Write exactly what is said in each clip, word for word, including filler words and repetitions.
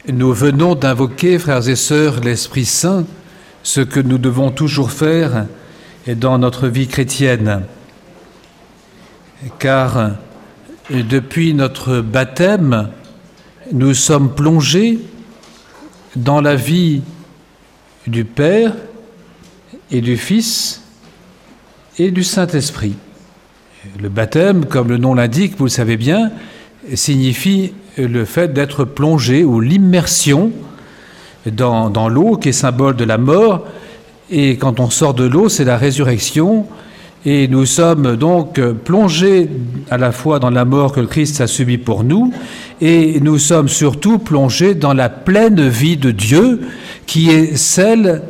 nous venons d'invoquer, frères et sœurs, l'Esprit Saint, ce que nous devons toujours faire dans notre vie chrétienne. Car depuis notre baptême, nous sommes plongés dans la vie du Père et du Fils et du Saint-Esprit. Le baptême, comme le nom l'indique, vous le savez bien, signifie le fait d'être plongé ou l'immersion dans, dans l'eau qui est symbole de la mort. Et quand on sort de l'eau, c'est la résurrection. Et nous sommes donc plongés à la fois dans la mort que le Christ a subie pour nous, et nous sommes surtout plongés dans la pleine vie de Dieu, qui est celle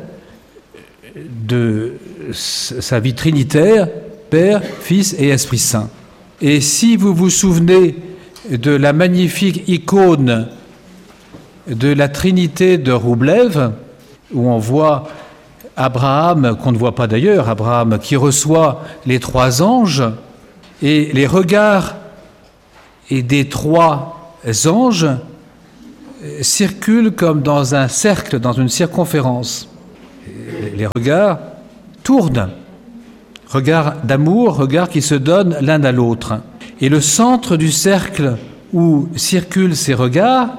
de sa vie trinitaire, Père, Fils et Esprit Saint. Et si vous vous souvenez de la magnifique icône de la Trinité de Wróblew, où on voit Abraham, qu'on ne voit pas d'ailleurs, Abraham qui reçoit les trois anges, et les regards et des trois anges circulent comme dans un cercle, dans une circonférence. Les regards tournent, regards d'amour, regards qui se donnent l'un à l'autre. Et le centre du cercle où circulent ces regards,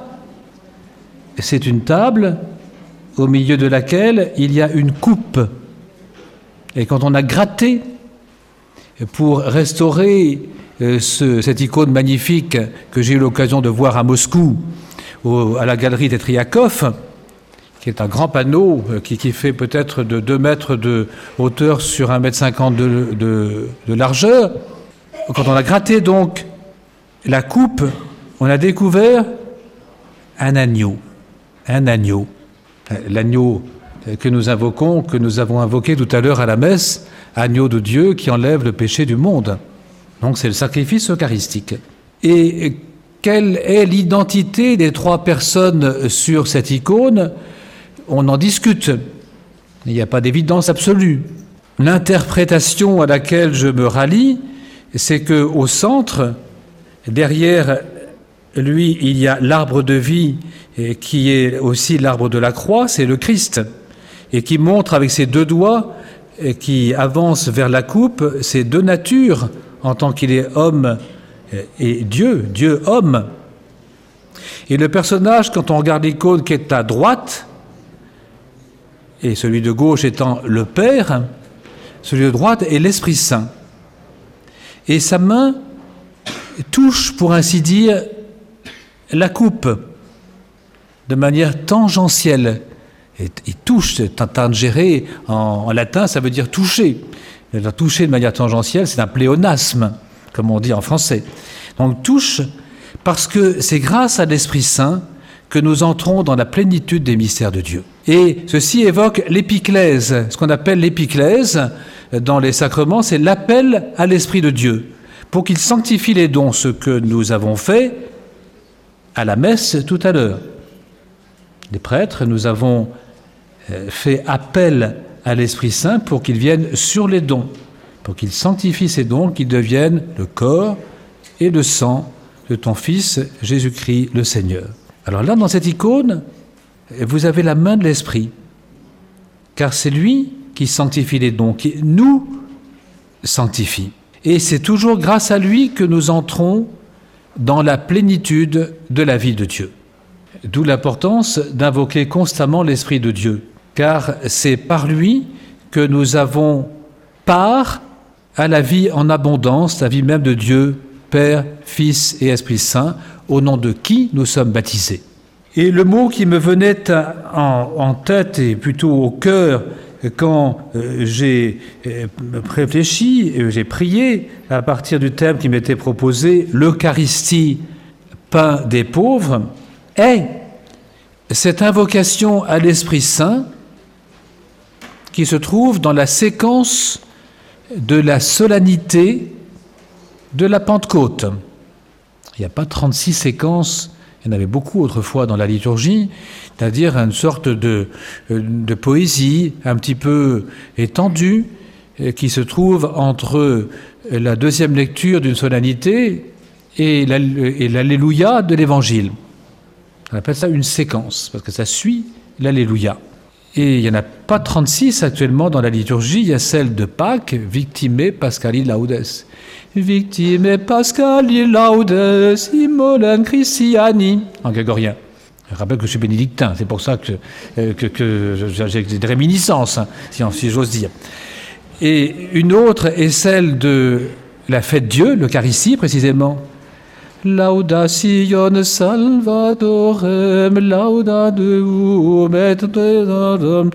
c'est une table au milieu de laquelle il y a une coupe. Et quand on a gratté pour restaurer ce, cette icône magnifique que j'ai eu l'occasion de voir à Moscou, au, à la galerie Tetriakov, qui est un grand panneau qui, qui fait peut-être de deux mètres de hauteur sur un mètre cinquante de, de, de largeur, quand on a gratté donc la coupe, on a découvert un agneau. Un agneau. L'agneau que nous invoquons, que nous avons invoqué tout à l'heure à la messe, agneau de Dieu qui enlève le péché du monde. Donc c'est le sacrifice eucharistique. Et quelle est l'identité des trois personnes sur cette icône? On en discute. Il n'y a pas d'évidence absolue. L'interprétation à laquelle je me rallie, c'est qu'au centre, derrière lui, il y a l'arbre de vie qui est aussi l'arbre de la croix, c'est le Christ, et qui montre avec ses deux doigts, et qui avance vers la coupe, ses deux natures, en tant qu'il est homme et Dieu, Dieu homme. Et le personnage, quand on regarde l'icône qui est à droite, et celui de gauche étant le Père, celui de droite est l'Esprit Saint. Et sa main touche, pour ainsi dire, la coupe de manière tangentielle. Et, il touche, tangere en, en latin, ça veut dire toucher. Toucher de manière tangentielle, c'est un pléonasme, comme on dit en français. Donc touche, parce que c'est grâce à l'Esprit Saint que nous entrons dans la plénitude des mystères de Dieu. Et ceci évoque l'épiclèse. Ce qu'on appelle l'épiclèse dans les sacrements, c'est l'appel à l'Esprit de Dieu, pour qu'il sanctifie les dons, ce que nous avons fait à la messe tout à l'heure. Les prêtres, nous avons fait appel à l'Esprit Saint pour qu'il vienne sur les dons, pour qu'il sanctifie ces dons, qu'ils deviennent le corps et le sang de ton Fils, Jésus-Christ le Seigneur. Alors là, dans cette icône, vous avez la main de l'Esprit, car c'est lui qui sanctifie les dons, qui nous sanctifie. Et c'est toujours grâce à lui que nous entrons dans la plénitude de la vie de Dieu. D'où l'importance d'invoquer constamment l'Esprit de Dieu, car c'est par lui que nous avons part à la vie en abondance, la vie même de Dieu, Père, Fils et Esprit Saint, au nom de qui nous sommes baptisés. Et le mot qui me venait en, en tête, et plutôt au cœur, quand euh, j'ai euh, réfléchi, euh, j'ai prié à partir du thème qui m'était proposé, l'Eucharistie, pain des pauvres, est cette invocation à l'Esprit Saint qui se trouve dans la séquence de la solennité de la Pentecôte. Il n'y a pas trente-six séquences, il y en avait beaucoup autrefois dans la liturgie, c'est-à-dire une sorte de, de poésie un petit peu étendue qui se trouve entre la deuxième lecture d'une solennité et l'Alléluia de l'Évangile. On appelle ça une séquence, parce que ça suit l'Alléluia. Et il n'y en a pas trente-six actuellement dans la liturgie, il y a celle de Pâques, Victime Pascali Laudes. Victime Pascali Laudes, Imolen Christiani, en grégorien. Je rappelle que je suis bénédictin, c'est pour ça que, que, que j'ai des réminiscences, hein, si, si j'ose dire. Et une autre est celle de la fête Dieu, l'Eucharistie précisément. Laudation Salvatorem, lauda Deum et Deum,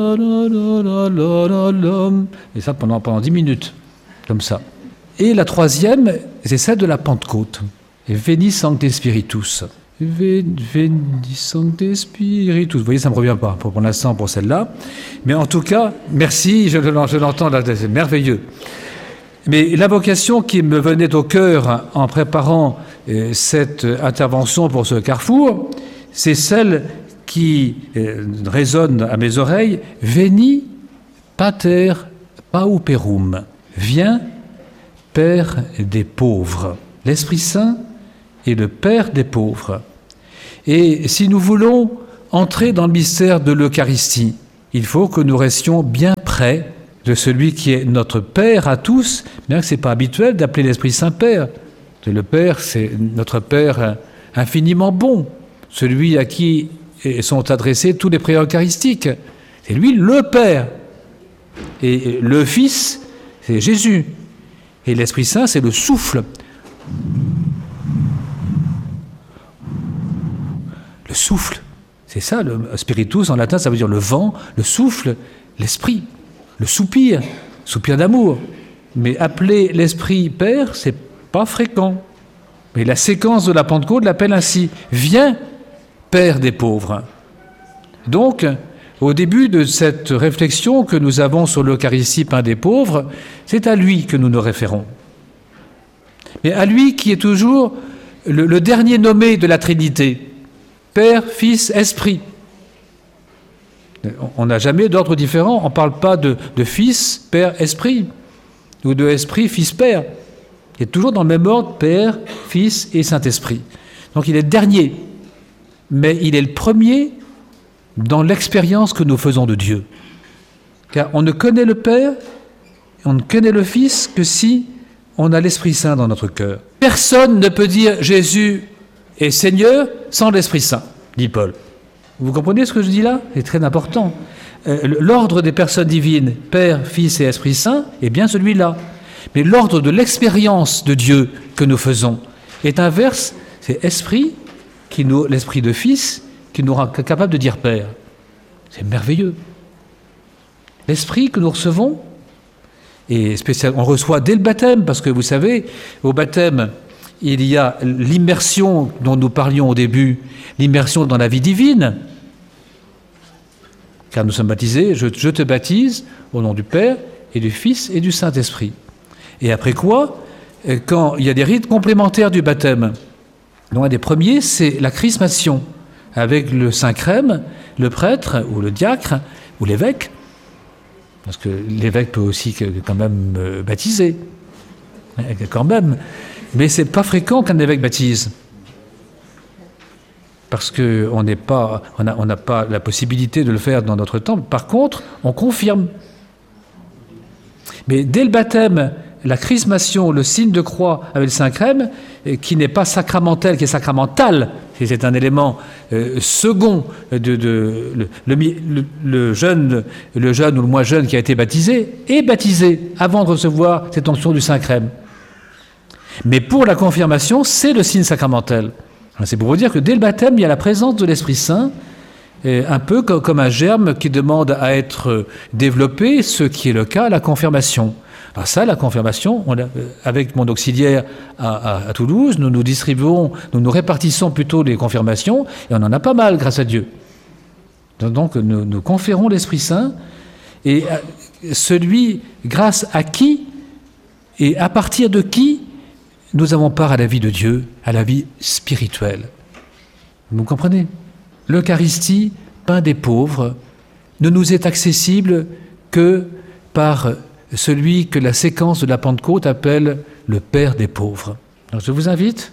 et ça pendant, pendant dix minutes, comme ça. Et la troisième, c'est celle de la Pentecôte. Veni Sancte Spiritus. Veni Sancte Spiritus. Vous voyez, ça ne me revient pas pour, pour l'instant pour celle-là. Mais en tout cas, merci, je, je l'entends là, c'est merveilleux. Mais l'invocation qui me venait au cœur en préparant euh, cette intervention pour ce carrefour, c'est celle qui euh, résonne à mes oreilles. Veni Pater Pauperum. Viens, Père des pauvres. L'Esprit Saint est le Père des pauvres. Et si nous voulons entrer dans le mystère de l'Eucharistie, il faut que nous restions bien près de celui qui est notre Père à tous, bien que ce n'est pas habituel d'appeler l'Esprit Saint Père. Le Père, c'est notre Père infiniment bon, celui à qui sont adressés tous les prières eucharistiques. C'est lui le Père. Et le Fils, c'est Jésus. Et l'Esprit Saint, c'est le souffle. Le souffle, c'est ça, le spiritus en latin, ça veut dire le vent, le souffle, l'esprit. Le soupir, soupir d'amour. Mais appeler l'Esprit Père, c'est pas fréquent. Mais la séquence de la Pentecôte l'appelle ainsi. Viens, Père des pauvres. Donc, au début de cette réflexion que nous avons sur l'Eucharistie, pain des pauvres, c'est à lui que nous nous référons. Mais à lui qui est toujours le, le dernier nommé de la Trinité. Père, Fils, Esprit. On n'a jamais d'ordre différent. On ne parle pas de, de Fils, Père, Esprit, ou de Esprit, Fils, Père. Il est toujours dans le même ordre, Père, Fils et Saint-Esprit. Donc il est dernier, mais il est le premier dans l'expérience que nous faisons de Dieu. Car on ne connaît le Père, on ne connaît le Fils que si on a l'Esprit Saint dans notre cœur. Personne ne peut dire Jésus est Seigneur sans l'Esprit Saint, dit Paul. Vous comprenez ce que je dis là? C'est très important. Euh, l'ordre des personnes divines, Père, Fils et Esprit Saint, est bien celui-là. Mais l'ordre de l'expérience de Dieu que nous faisons est inverse. C'est Esprit, qui nous, l'Esprit de Fils, qui nous rend capable de dire Père. C'est merveilleux. L'Esprit que nous recevons, et spécialement, on reçoit dès le baptême, parce que vous savez, au baptême, il y a l'immersion dont nous parlions au début, l'immersion dans la vie divine, car nous sommes baptisés, je, je te baptise au nom du Père et du Fils et du Saint-Esprit. Et après quoi, quand il y a des rites complémentaires du baptême, l'un des premiers, c'est la chrismation, avec le Saint-Crème, le prêtre ou le diacre ou l'évêque, parce que l'évêque peut aussi quand même baptiser, quand même. Mais ce n'est pas fréquent qu'un évêque baptise, parce qu'on n'est pas, on n'a on n'a pas la possibilité de le faire dans notre temps. Par contre, on confirme. Mais dès le baptême, la chrismation, le signe de croix avec le Saint-Crème, qui n'est pas sacramentel, qui est sacramental, c'est un élément euh, second de, de le, le, le, jeune, le jeune ou le moins jeune qui a été baptisé, est baptisé avant de recevoir cette onction du Saint-Crème. Mais pour la confirmation, c'est le signe sacramentel. C'est pour vous dire que dès le baptême, il y a la présence de l'Esprit Saint, un peu comme un germe qui demande à être développé, ce qui est le cas à la confirmation. Alors ça, la confirmation, on a, avec mon auxiliaire à, à, à Toulouse, nous nous distribuons, nous nous répartissons plutôt les confirmations, et on en a pas mal, grâce à Dieu. Donc nous, nous conférons l'Esprit Saint, et celui grâce à qui, et à partir de qui, nous avons part à la vie de Dieu, à la vie spirituelle. Vous comprenez? L'Eucharistie, pain des pauvres, ne nous est accessible que par celui que la séquence de la Pentecôte appelle le Père des pauvres. Alors je vous invite,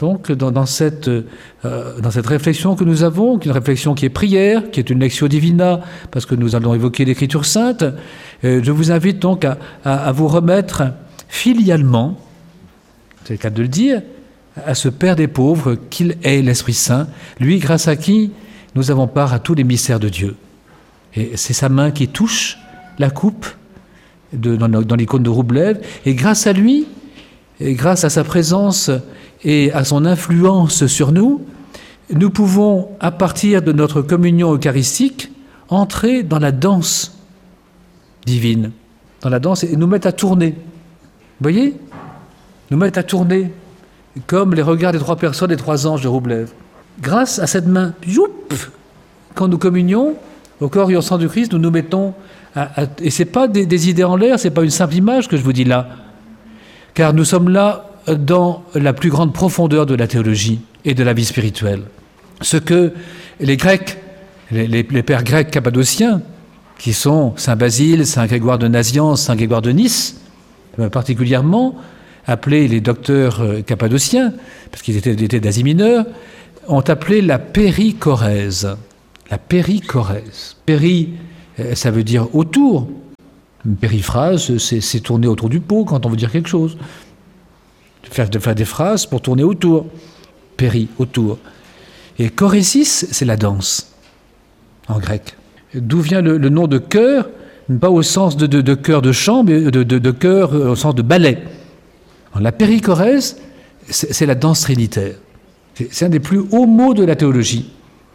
donc dans, dans, cette, euh, dans cette réflexion que nous avons, une réflexion qui est prière, qui est une lectio divina, parce que nous allons évoquer l'Écriture sainte, euh, je vous invite donc à, à, à vous remettre filialement, c'est le cas de le dire, à ce Père des pauvres qu'il est l'Esprit Saint, lui grâce à qui nous avons part à tous les mystères de Dieu. Et c'est sa main qui touche la coupe de, dans, dans l'icône de Wróblew, et grâce à lui, et grâce à sa présence et à son influence sur nous, nous pouvons, à partir de notre communion eucharistique, entrer dans la danse divine, dans la danse et nous mettre à tourner. Vous voyez ? Nous mettre à tourner, comme les regards des trois personnes, des trois anges de Wróblew. Grâce à cette main, youp, quand nous communions au corps et au sang du Christ, nous nous mettons à... à et ce n'est pas des, des idées en l'air, ce n'est pas une simple image que je vous dis là, car nous sommes là dans la plus grande profondeur de la théologie et de la vie spirituelle. Ce que les Grecs, les, les, les pères grecs cappadociens, qui sont Saint Basile, Saint Grégoire de Nazianze, Saint Grégoire de Nice, particulièrement, appelés les docteurs cappadociens, parce qu'ils étaient, étaient d'Asie mineure, ont appelé la périchorèse. La périchorèse. Péri, ça veut dire autour. Une périphrase, c'est, c'est tourner autour du pot quand on veut dire quelque chose. Faire, de faire des phrases pour tourner autour. Péri, autour. Et chorésis, c'est la danse, en grec. D'où vient le, le nom de chœur, pas au sens de, de, de chœur de chant, mais de, de, de chœur au sens de ballet. La périchorèse, c'est, c'est la danse trinitaire. C'est, c'est un des plus hauts mots de la théologie.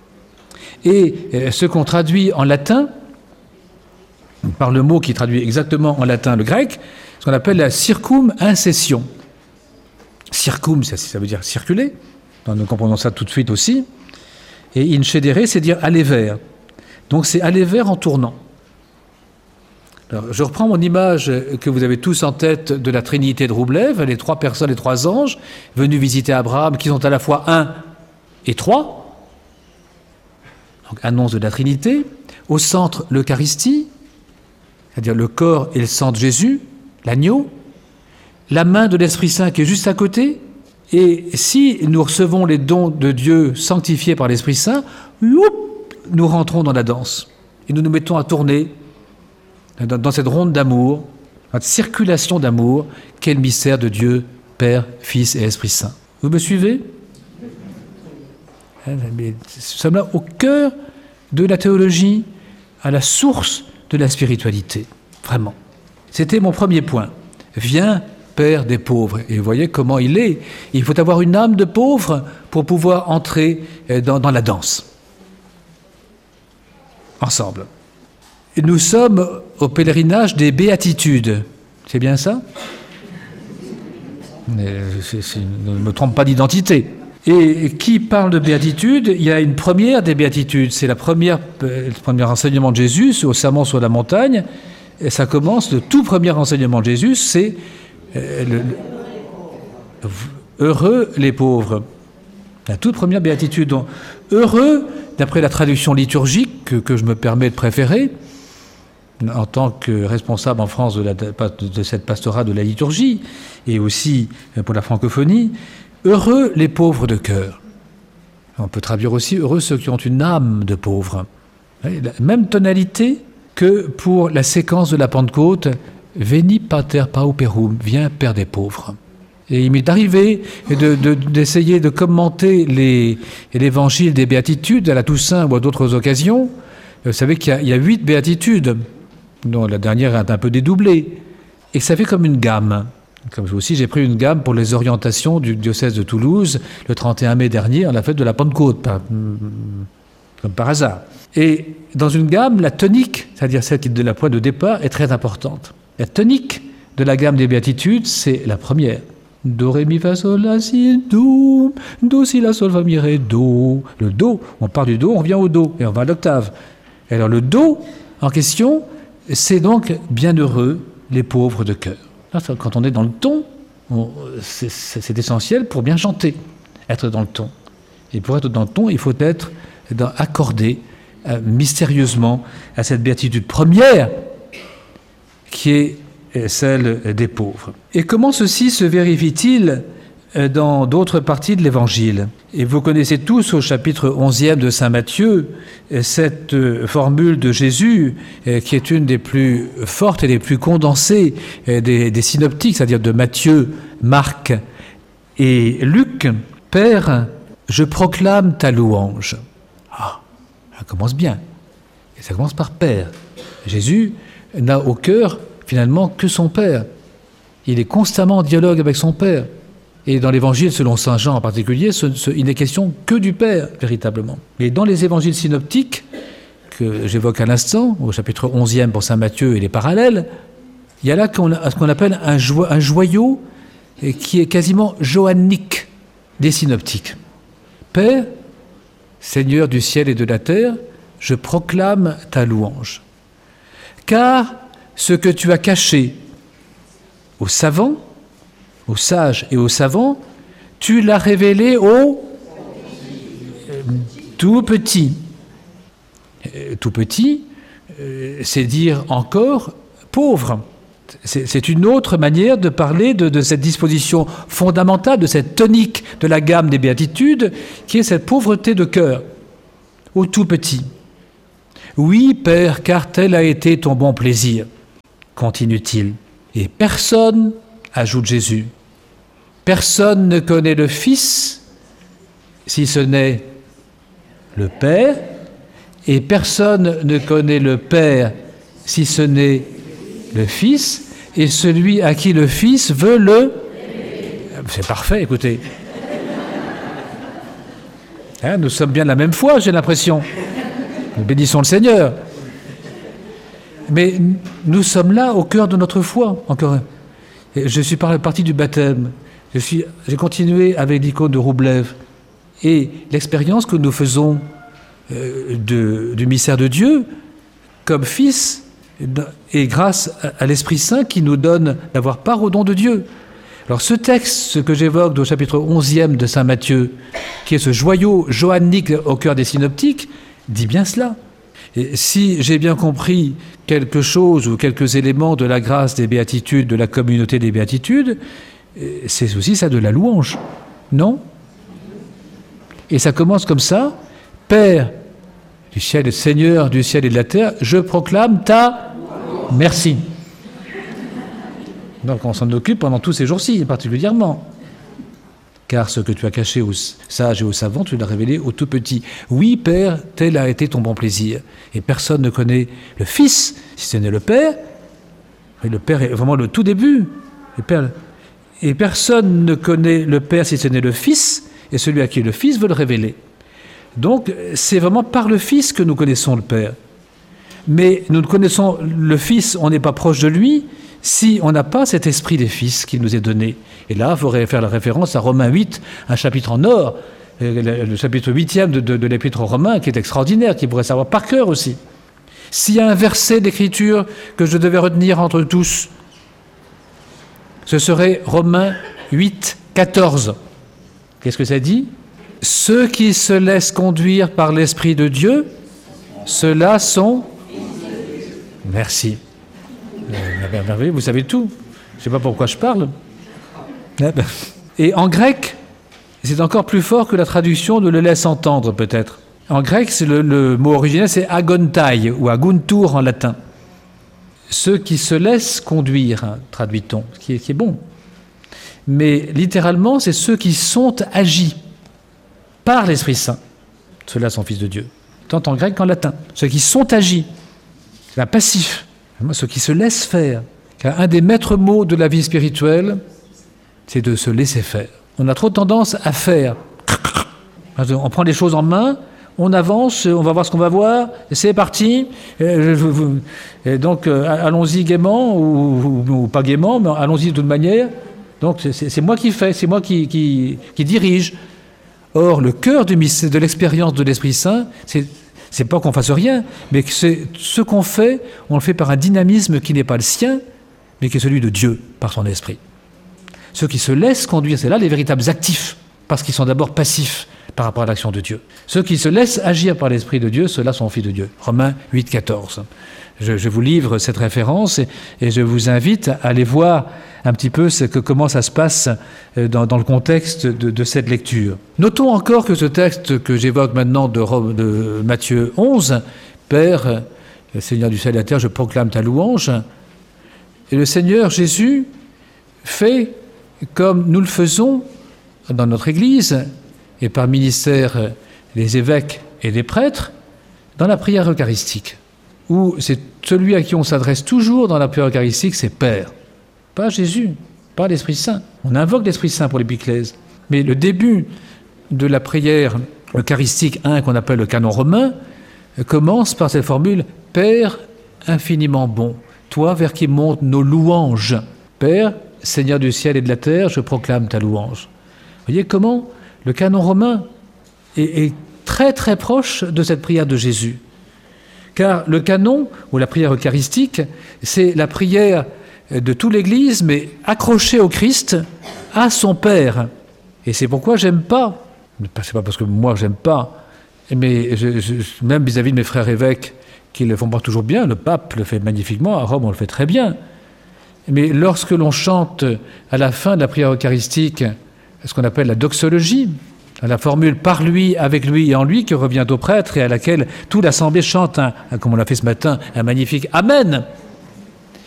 Et ce qu'on traduit en latin, par le mot qui traduit exactement en latin le grec, ce qu'on appelle la circum-incession. Circum, ça, ça veut dire circuler, nous comprenons ça tout de suite aussi. Et incedere, c'est dire aller vers. Donc c'est aller vers en tournant. Alors, je reprends mon image que vous avez tous en tête de la Trinité de Wróblew, les trois personnes, les trois anges, venus visiter Abraham, qui sont à la fois un et trois. Donc annonce de la Trinité. Au centre, l'Eucharistie, c'est-à-dire le corps et le sang de Jésus, l'agneau. La main de l'Esprit Saint qui est juste à côté. Et si nous recevons les dons de Dieu sanctifiés par l'Esprit Saint, nous rentrons dans la danse. Et nous nous mettons à tourner dans cette ronde d'amour, cette circulation d'amour, qu'est le mystère de Dieu, Père, Fils et Esprit Saint. Vous me suivez ? Nous sommes là au cœur de la théologie, à la source de la spiritualité. Vraiment. C'était mon premier point. Viens, Père des pauvres. Et vous voyez comment il est. Il faut avoir une âme de pauvre pour pouvoir entrer dans, dans la danse. Ensemble. Nous sommes au pèlerinage des béatitudes. C'est bien ça ? Mais c'est, c'est, ne me trompe pas d'identité. Et qui parle de béatitude ? Il y a une première des béatitudes. C'est la première, le premier enseignement de Jésus au sermon sur la montagne. Et ça commence, le tout premier enseignement de Jésus, c'est euh, le, le, heureux les pauvres. La toute première béatitude. Donc, heureux, d'après la traduction liturgique que, que je me permets de préférer, en tant que responsable en France de, la, de cette pastorale de la liturgie, et aussi pour la francophonie, heureux les pauvres de cœur. On peut traduire aussi heureux ceux qui ont une âme de pauvre. La même tonalité que pour la séquence de la Pentecôte, Veni Pater Pauperum, viens Père des pauvres. Et il m'est arrivé de, de, d'essayer de commenter les, l'évangile des béatitudes à la Toussaint ou à d'autres occasions. Vous savez qu'il y a, il y a huit béatitudes, dont la dernière est un peu dédoublée. Et ça fait comme une gamme. Comme aussi, j'ai pris une gamme pour les orientations du diocèse de Toulouse le trente et un mai dernier, à la fête de la Pentecôte, par, comme par hasard. Et dans une gamme, la tonique, c'est-à-dire celle qui est de la pointe de départ, est très importante. La tonique de la gamme des béatitudes, c'est la première. Do, ré, mi, fa, sol, la, si, do, do, si, la, sol, fa, mi, ré, do. Le do, on part du do, on revient au do, et on va à l'octave. Et alors le do en question, c'est donc bienheureux les pauvres de cœur. Là, quand on est dans le ton, on, c'est, c'est, c'est essentiel pour bien chanter, être dans le ton. Et pour être dans le ton, il faut être dans, accordé euh, mystérieusement à cette béatitude première qui est celle des pauvres. Et comment ceci se vérifie-t-il dans d'autres parties de l'Évangile. Et vous connaissez tous au chapitre onzième de saint Matthieu cette formule de Jésus qui est une des plus fortes et des plus condensées des, des synoptiques, c'est-à-dire de Matthieu, Marc et Luc. « Père, je proclame ta louange. » Ah, ça commence bien. Et ça commence par Père. Jésus n'a au cœur finalement que son Père. Il est constamment en dialogue avec son Père. Et dans l'Évangile, selon saint Jean en particulier, ce, ce, il n'est question que du Père, véritablement. Mais dans les Évangiles synoptiques, que j'évoque à l'instant, au chapitre onzième pour saint Matthieu et les parallèles, il y a là qu'on a, ce qu'on appelle un, jo- un joyau qui est quasiment johannique des synoptiques. Père, Seigneur du ciel et de la terre, je proclame ta louange. Car ce que tu as caché aux savants, aux sages et aux savants, tu l'as révélé aux euh, tout petits. Euh, tout petit, euh, c'est dire encore pauvre. C'est, c'est une autre manière de parler de, de cette disposition fondamentale, de cette tonique de la gamme des béatitudes, qui est cette pauvreté de cœur, au tout petit. Oui, Père, car tel a été ton bon plaisir, continue-t-il. Et personne, ajoute Jésus, personne ne connaît le Fils si ce n'est le Père, et personne ne connaît le Père si ce n'est le Fils, et celui à qui le Fils veut le... C'est parfait, écoutez. Hein, nous sommes bien de la même foi, j'ai l'impression. Nous bénissons le Seigneur. Mais nous sommes là au cœur de notre foi, encore. Je suis parti du baptême. Je suis, j'ai continué avec l'icône de Roublev. Et l'expérience que nous faisons euh, de, du mystère de Dieu, comme fils, et grâce à l'Esprit Saint qui nous donne d'avoir part au don de Dieu. Alors ce texte, ce que j'évoque au chapitre onzième de saint Matthieu, qui est ce joyau johannique au cœur des synoptiques, dit bien cela. Et si j'ai bien compris quelque chose ou quelques éléments de la grâce des béatitudes, de la communauté des béatitudes, c'est aussi ça de la louange, non? Et ça commence comme ça. Père du ciel et Seigneur du ciel et de la terre, je proclame ta merci. Donc on s'en occupe pendant tous ces jours-ci, particulièrement. Car ce que tu as caché aux sages et aux savants, tu l'as révélé aux tout petits. Oui, Père, tel a été ton bon plaisir. Et personne ne connaît le Fils, si ce n'est le Père. Et le Père est vraiment le tout début. Le Père. Et personne ne connaît le Père si ce n'est le Fils, et celui à qui le Fils veut le révéler. Donc, c'est vraiment par le Fils que nous connaissons le Père. Mais nous ne connaissons le Fils, on n'est pas proche de lui, si on n'a pas cet esprit des fils qui nous est donné. Et là, il faudrait faire la référence à Romains huit, un chapitre en or, le chapitre huitième de, de, de l'Épître aux Romains, qui est extraordinaire, qui pourrait savoir par cœur aussi. S'il y a un verset d'Écriture que je devais retenir entre tous, ce serait Romains huit, quatorze. Qu'est-ce que ça dit ? Ceux qui se laissent conduire par l'Esprit de Dieu, ceux-là sont... Merci. Vous savez tout. Je ne sais pas pourquoi je parle. Et en grec, c'est encore plus fort que la traduction de le laisse entendre, peut-être. En grec, c'est le, le mot original, c'est agontai, ou aguntur en latin. Ceux qui se laissent conduire, hein, traduit-on, ce qui est, qui est bon. Mais littéralement, c'est ceux qui sont agis par l'Esprit Saint. Ceux-là sont fils de Dieu. Tant en grec qu'en latin. Ceux qui sont agis. C'est un passif. Ceux qui se laissent faire. Car un des maîtres mots de la vie spirituelle, c'est de se laisser faire. On a trop tendance à faire. On prend les choses en main, on avance, on va voir ce qu'on va voir, et c'est parti. Et donc, allons-y gaiement, ou, ou, ou pas gaiement, mais allons-y de toute manière. Donc, c'est, c'est moi qui fais, c'est moi qui, qui, qui dirige. Or, le cœur du, de l'expérience de l'Esprit Saint, c'est... C'est pas qu'on fasse rien, mais que c'est ce qu'on fait, on le fait par un dynamisme qui n'est pas le sien, mais qui est celui de Dieu, par son esprit. Ceux qui se laissent conduire, c'est là les véritables actifs, parce qu'ils sont d'abord passifs par rapport à l'action de Dieu. Ceux qui se laissent agir par l'esprit de Dieu, ceux-là sont fils de Dieu. Romains huit, quatorze. Je, je vous livre cette référence et, et je vous invite à aller voir un petit peu ce que, comment ça se passe dans, dans le contexte de, de cette lecture. Notons encore que ce texte que j'évoque maintenant de, de Matthieu onze, « Père, Seigneur du ciel et de la terre, je proclame ta louange », et le Seigneur Jésus fait comme nous le faisons dans notre Église et par ministère les évêques et les prêtres dans la prière eucharistique, où c'est celui à qui on s'adresse toujours dans la prière eucharistique, c'est Père. Pas Jésus, pas l'Esprit Saint. On invoque l'Esprit Saint pour l'épiclèse. Mais le début de la prière eucharistique un qu'on appelle le canon romain commence par cette formule « Père infiniment bon, toi vers qui montent nos louanges. Père, Seigneur du ciel et de la terre, je proclame ta louange. » Vous voyez comment le canon romain est, est très très proche de cette prière de Jésus. Car le canon, ou la prière eucharistique, c'est la prière de toute l'Église, mais accrochée au Christ, à son Père. Et c'est pourquoi j'aime pas, c'est pas parce que moi j'aime pas, mais je, je, même vis-à-vis de mes frères évêques, qui le font pas toujours bien, le pape le fait magnifiquement, à Rome on le fait très bien. Mais lorsque l'on chante à la fin de la prière eucharistique ce qu'on appelle la doxologie, la formule « par lui, avec lui et en lui » qui revient au prêtre et à laquelle toute l'assemblée chante, un, comme on l'a fait ce matin, un magnifique « Amen ».